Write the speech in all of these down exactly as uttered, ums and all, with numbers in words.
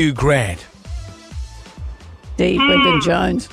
Hugh Grant. D. Hmm. Brendan Jones.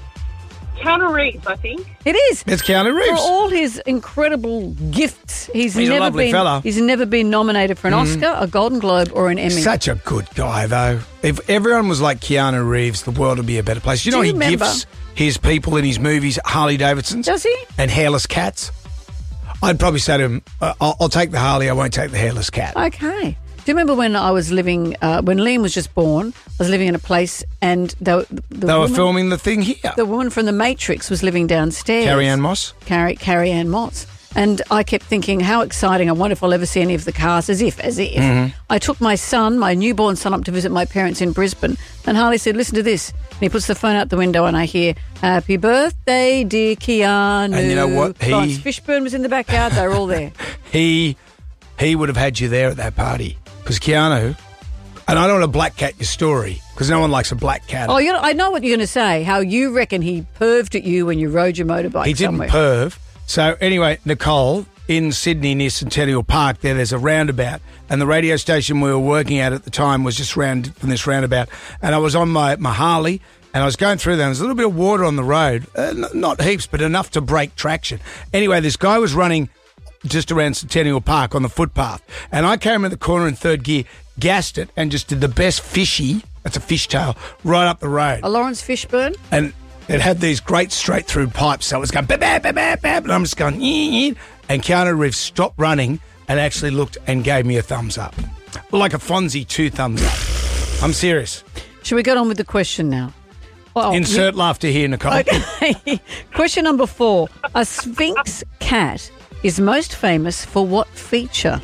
Keanu Reeves, I think. It is. It's Keanu For Reeves. all his incredible gifts, he's, He's a never lovely been fella. he's never been nominated for an Oscar, a Golden Globe, or an Emmy. Such a good guy, though. If everyone was like Keanu Reeves, the world would be a better place. You Do know, you he remember- gifts his people in his movies Harley Davidsons. Does he? And hairless cats. I'd probably say to him, uh, I'll, I'll take the Harley, I won't take the hairless cat. Okay. Do you remember when I was living, uh, when Liam was just born, I was living in a place and they, were- the they were woman, filming the thing here. the woman from The Matrix was living downstairs. Carrie Ann Moss. Carrie, Carrie Ann Moss. And I kept thinking, how exciting. I wonder if I'll ever see any of the cars, as if, as if. Mm-hmm. I took my son, my newborn son, up to visit my parents in Brisbane. And Harley said, listen to this. And he puts the phone out the window and I hear, happy birthday, dear Keanu. And you know what? He- Lawrence Fishburne was in the backyard. They were all there. He he would have had you there at that party. Because Keanu, and I don't want to black cat your story, because no one likes a black cat. Oh, you know, I know what you're going to say, how you reckon he perved at you when you rode your motorbike he didn't somewhere. perv. So anyway, Nicole, in Sydney near Centennial Park, there there's a roundabout, and the radio station we were working at at the time was just round from this roundabout, and I was on my, my Harley, and I was going through there, and there's a little bit of water on the road, uh, n- not heaps, but enough to break traction. Anyway, this guy was running just around Centennial Park on the footpath, and I came in the corner in third gear, gassed it, and just did the best fishy, that's a fishtail, right up the road. A Lawrence Fishburne? And it had these great straight through pipes, so it was going bap, bap, bap, bap, bap, and I'm just going, ee, ee. And Keanu Reeves stopped running and actually looked and gave me a thumbs up. Like a Fonzie, two thumbs up. I'm serious. Should we get on with the question now? Well, Insert laughter here, Nicole. Okay. Question number four. A Sphinx cat is most famous for what feature?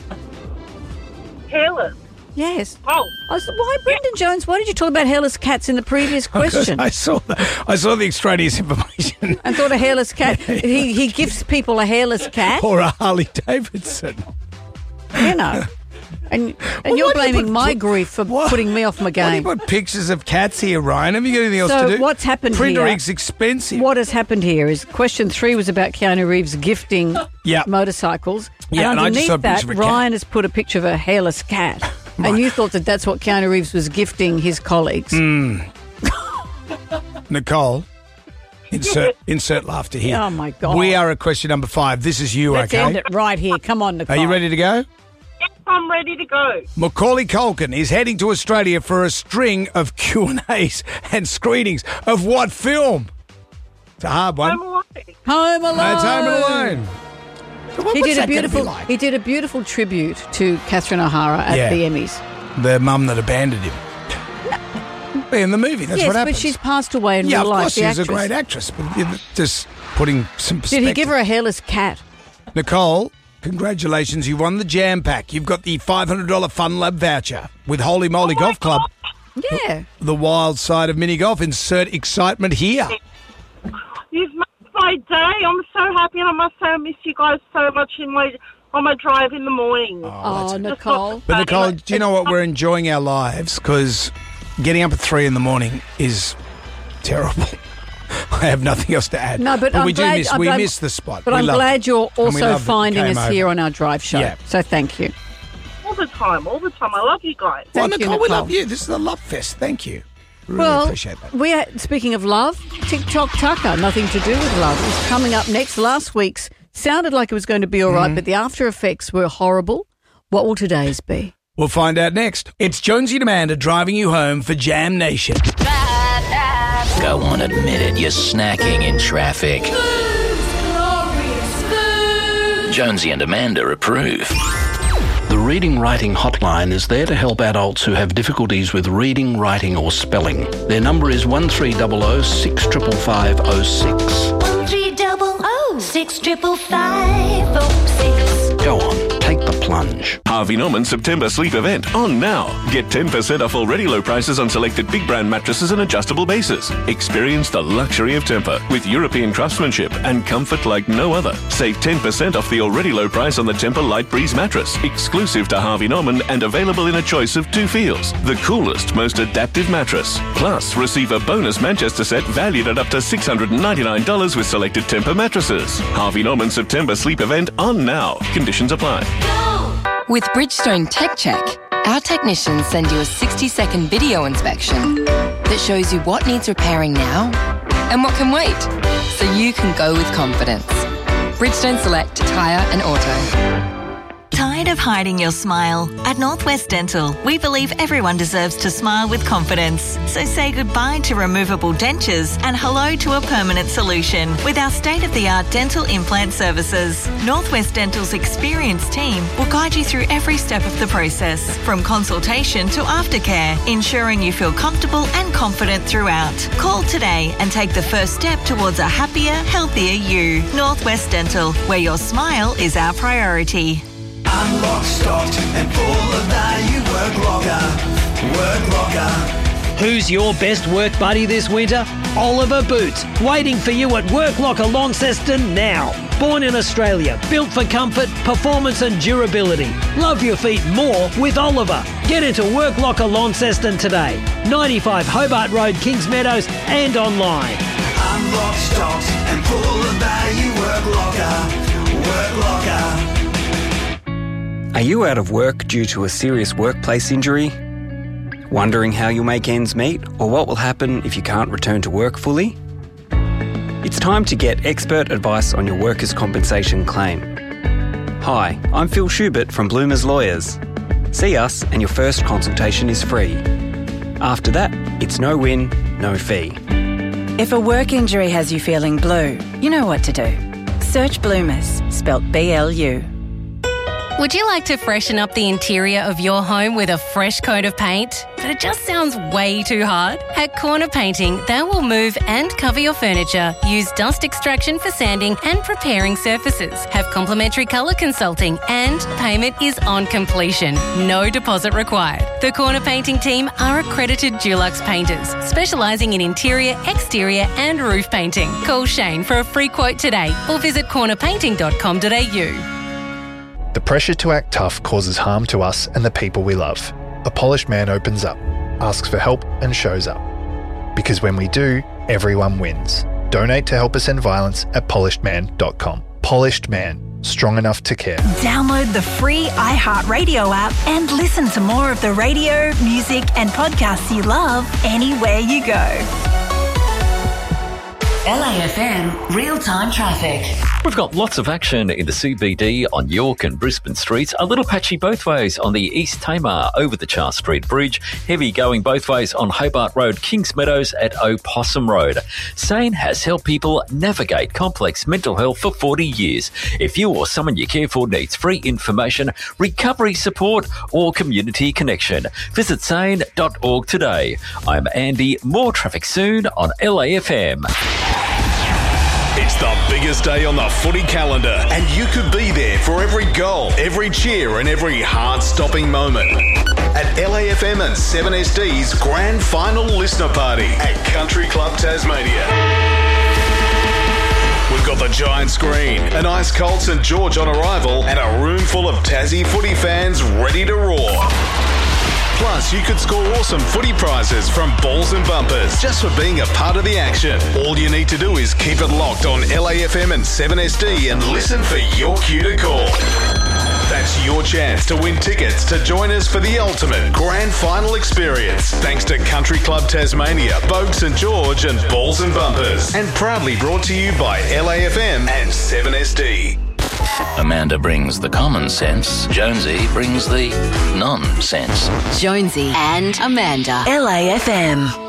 Hairless. Yes. Oh. I said, why, Brendan Jones, why did you talk about hairless cats in the previous question? I saw the, I saw the extraneous information. And thought a hairless cat, he, he gives people a hairless cat, Or a Harley Davidson. you know. And, and Well, you're why do you blaming put- my grief for Why- putting me off my Why do you game. put pictures of cats here, Ryan? Have you got anything else So to do? what's happened Printer here- ink's expensive. What has happened here is question three was about Keanu Reeves gifting Yeah. motorcycles. Yeah, and and I just underneath saw a that, picture of a cat. Ryan has put a picture of a hairless cat. And you thought that that's what Keanu Reeves was gifting his colleagues. Mm. Nicole, insert insert laughter here. Oh, my God. We are at question number five. This is you, Let's okay? end it right here. Come on, Nicole. Are you ready to go? Yes, I'm ready to go. Macaulay Culkin is heading to Australia for a string of Q and A's and screenings of what film? It's a hard one. I'm alive. Home Alone. It's Home Alone. So what- He what's did that a gonna be beautiful. like? He did a beautiful tribute to Catherine O'Hara at Yeah. the Emmys. The mum that abandoned him. In the movie, that's yes, what happens. but she's passed away in yeah, real of life. course, the she's a actress. great actress. But you're just putting some Did perspective. he give her a hairless cat? Nicole, congratulations. You won the Jam Pack. You've got the five hundred dollars Fun Lab voucher with Holy Moly Oh my Golf Club. Yeah. The wild side of mini golf. Insert excitement here. You've made my day. I'm so happy, and I must say I miss you guys so much in my on my drive in the morning. Oh, Nicole. But Nicole, do you know what? We're enjoying our lives because getting up at three in the morning is terrible. I have nothing else to add. No, but, I'm we do glad, miss I'm we glad- miss the spot. But We I'm loved glad it. you're And we also loved it. finding Came us over. here on our drive show. Yeah. So thank you. All the time, all the time. I love you guys. Well, Thank you, Nicole, we Nicole. love you. This is a love fest. Thank you. Really Well, appreciate that. we are, speaking of love, TikTok Tucker, nothing to do with love, is coming up next. Last week's sounded like it was going to be all right, Mm-hmm. but the after effects were horrible. What will today's be? We'll find out next. It's Jonesy and Amanda driving you home for Jam Nation. Go on, admit it, you're snacking in traffic. Jonesy and Amanda approve. The Reading Writing Hotline is there to help adults who have difficulties with reading, writing or spelling. Their number is one three zero zero six five five zero six. One three double O six triple five oh six. Go on, take the plunge. Harvey Norman September sleep event on now. Get ten percent off already low prices on selected big brand mattresses and adjustable bases. Experience the luxury of Tempur with European craftsmanship and comfort like no other. Save ten percent off the already low price on the Tempur Light Breeze mattress, exclusive to Harvey Norman and available in a choice of two feels. The coolest, most adaptive mattress. Plus, receive a bonus Manchester set valued at up to six hundred ninety-nine dollars with selected Tempur mattresses. Harvey Norman September sleep event on now. Conditions apply. With Bridgestone Tech Check, Our technicians send you a sixty-second video inspection that shows you what needs repairing now and what can wait, so you can go with confidence. Bridgestone Select Tyre and Auto. Tired of hiding your smile? At Northwest Dental, we believe everyone deserves to smile with confidence. So say goodbye to removable dentures and hello to a permanent solution with our state-of-the-art dental implant services. Northwest Dental's experienced team will guide you through every step of the process, from consultation to aftercare, ensuring you feel comfortable and confident throughout. Call today and take the first step towards a happier, healthier you. Northwest Dental, where your smile is our priority. Unlock, stocked and full of value. Work locker, work locker. Who's your best work buddy this winter? Oliver Boots, waiting for you at Work Locker Launceston now. Born in Australia, built for comfort, performance and durability. Love your feet more with Oliver. Get into Work Locker Launceston today. ninety-five Hobart Road, Kings Meadows and online. Unlock, stocked and full of value. Work locker, work locker. Are you out of work due to a serious workplace injury? Wondering how you'll make ends meet or what will happen if you can't return to work fully? It's time to get expert advice on your workers' compensation claim. Hi, I'm Phil Schubert from Bloomers Lawyers. See us and your first consultation is free. After that, it's no win, no fee. If a work injury has you feeling blue, you know what to do. Search Bloomers, spelt B L U. Would you like to freshen up the interior of your home with a fresh coat of paint? But it just sounds way too hard? At Corner Painting, they will move and cover your furniture, use dust extraction for sanding and preparing surfaces, have complimentary colour consulting, and payment is on completion. No deposit required. The Corner Painting team are accredited Dulux painters, specialising in interior, exterior and roof painting. Call Shane for a free quote today or visit corner painting dot com dot a u. The pressure to act tough causes harm to us and the people we love. A polished man opens up, asks for help and shows up. Because when we do, everyone wins. Donate to help us end violence at polished man dot com. Polished Man, strong enough to care. Download the free iHeartRadio app and listen to more of the radio, music and podcasts you love anywhere you go. L A F M real-time traffic. We've got lots of action in the C B D on York and Brisbane streets. A little patchy both ways on the East Tamar over the Charles Street Bridge. Heavy going both ways on Hobart Road, Kings Meadows at Opossum Road. SANE has helped people navigate complex mental health for forty years. If you or someone you care for needs free information, recovery support or community connection, visit sane dot org today. I'm Andy. More traffic soon on L A F M. It's the biggest day on the footy calendar, and you could be there for every goal, every cheer, and every heart-stopping moment. At L A F M and seven S D's Grand Final Listener Party at Country Club Tasmania. We've got the giant screen, an ice-cold St George on arrival, and a room full of Tassie footy fans ready to roar. Plus, you could score awesome footy prizes from Balls and Bumpers just for being a part of the action. All you need to do is keep it locked on L A F M and seven S D and listen for your cue to call. That's your chance to win tickets to join us for the ultimate grand final experience. Thanks to Country Club Tasmania, Bogue St George and Balls and Bumpers. And proudly brought to you by L A F M and seven S D. Amanda brings the common sense. Jonesy brings the nonsense. Jonesy and Amanda. L A F M.